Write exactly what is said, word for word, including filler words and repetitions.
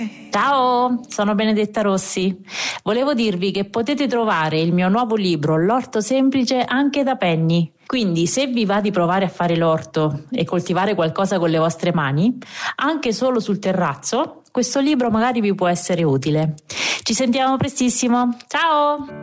Ciao, sono Benedetta Rossi. Volevo dirvi che potete trovare il mio nuovo libro, L'orto semplice, anche da Penny. Quindi, se vi va di provare a fare l'orto e coltivare qualcosa con le vostre mani, anche solo sul terrazzo, questo libro magari vi può essere utile. Ci sentiamo prestissimo. Ciao!